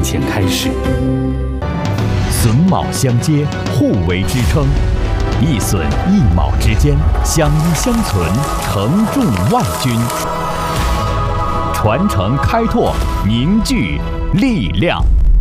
前开始。榫卯相接，互为支撑，一榫一卯之间相依相存，承重万钧。传承开拓，凝聚力量。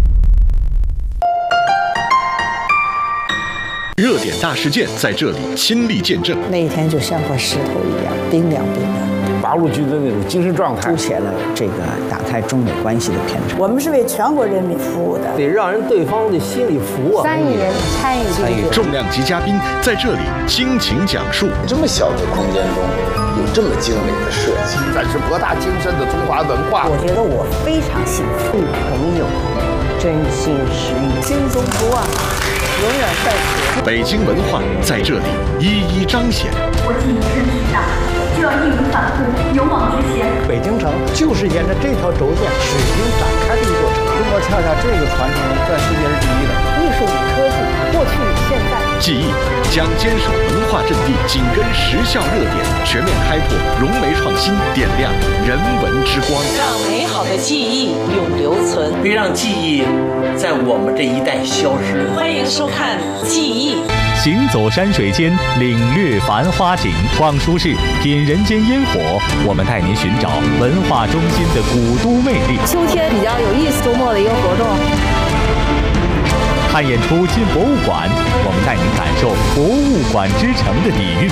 热点大事件在这里亲历见证， 那一天就像块石头一样，冰凉冰凉。 八路军的那种精神状态， 凸显了这个打开中美关系的偏差。 我们是为全国人民服务的， 得让人对方的心里服啊。 3亿人参与这个， 重量级嘉宾在这里倾情讲述。 这么小的空间中有这么精美的设计， 展示博大精深的中华文化。 我觉得我非常幸福。 朋友，真心实意， 心中不忘，永远在此。 北京文化在这里一一彰显。 国际形势巨大，就要义无反顾，勇往直前。 北京城就是沿着这条轴线水平展开的一座城。中国恰恰这个传承在世界是第一的。 艺术与科技，过去与现在。 记忆将坚守文化阵地，紧跟时效热点，全面开拓融媒创新，点亮人文之光， 让美好的记忆永留存， 别让记忆在我们这一代消失。 欢迎收看《记忆》。 行走山水间，领略繁花景；逛书市，品人间烟火。我们带您寻找文化中心的古都魅力。 秋天比较有意思，周末的一个活动。 看演出进博物馆，我们带您感受博物馆之城的底蕴。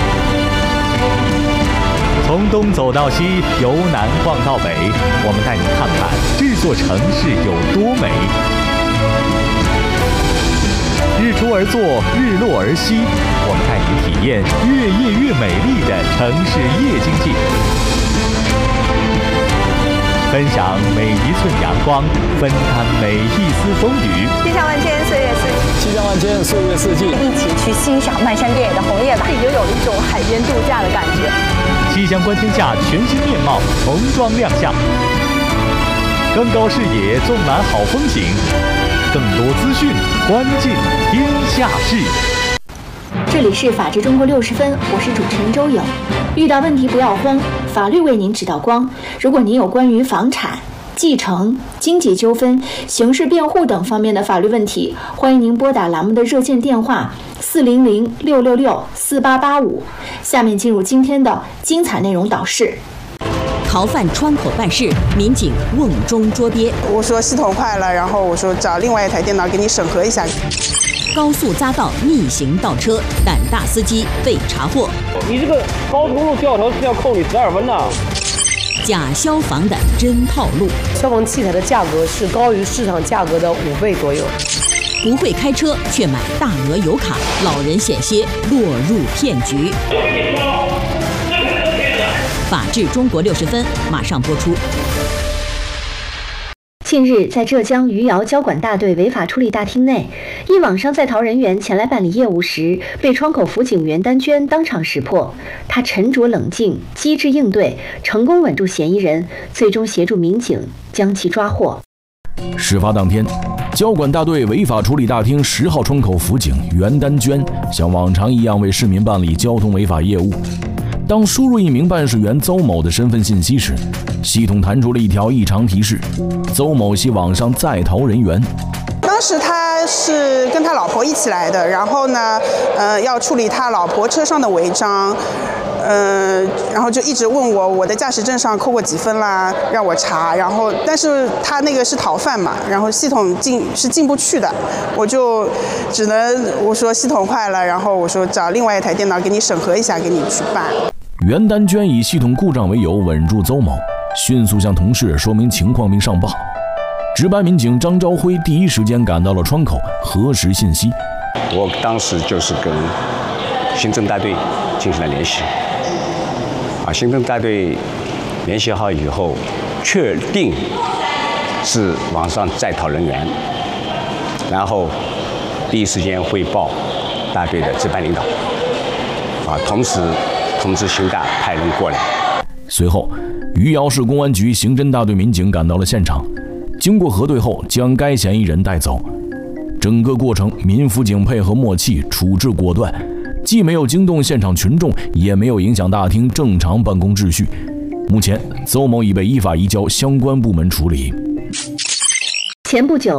从东走到西，由南逛到北，我们带您看看这座城市有多美。日出而作，日落而息，我们带您体验越夜越美丽的城市夜经济，分享每一寸阳光，分担每一丝风雨。 气象万千，岁月四季。 气象万千，岁月四季。 一起去欣赏漫山遍野的红叶吧，已经有一种海边度假的感觉。 气象观天下全新面貌重装亮相，更高视野，纵览好风景。更多资讯，关进天下事。 这里是法治中国60分，我是主持人周颖。遇到问题不要慌，法律为您指道光。如果您有关于房产、继承、经济纠纷、刑事辩护等方面的法律问题，欢迎您拨打栏目的热线电话400-666-4885。下面进入今天的精彩内容导视。 逃犯窗口办事，民警瓮中捉鳖。 我说系统坏了，然后我说找另外一台电脑给你审核一下。 高速匝道逆行倒车，胆大司机被查获。 你这个高速公路掉头是要扣你12分的。 假消防的真套路， 消防器材的价格是高于市场价格的5倍左右。 不会开车却买大额油卡，老人险些落入骗局。法治中国60分马上播出。 近日，在浙江余姚交管大队违法处理大厅内，一网上在逃人员前来办理业务时，被窗口辅警袁丹娟当场识破。她沉着冷静，机智应对，成功稳住嫌疑人，最终协助民警将其抓获。 事发当天，交管大队违法处理大厅10号窗口辅警袁丹娟像往常一样为市民办理交通违法业务。当输入一名办事员邹某的身份信息时，系统弹出了一条异常提示：邹某系网上在逃人员。 当时他是跟他老婆一起来的，然后呢，要处理他老婆车上的违章，然后就一直问我的驾驶证上扣过几分啦，让我查。然后，但是他那个是逃犯嘛，然后系统进不去的，我就只能我说系统坏了，然后我说找另外一台电脑给你审核一下，给你去办。 袁丹娟以系统故障为由稳住邹某，迅速向同事说明情况并上报。值班民警张朝辉第一时间赶到了窗口核实信息。 我当时就是跟行政大队进行了联系，行政大队联系好以后，确定是网上在逃人员，然后第一时间汇报大队的值班领导，同时通知刑大派人过来。 随后，余姚市公安局刑侦大队民警赶到了现场，经过核对后，将该嫌疑人带走。整个过程，民辅警配合默契，处置果断，既没有惊动现场群众，也没有影响大厅正常办公秩序。目前，邹某已被依法移交相关部门处理。 前不久，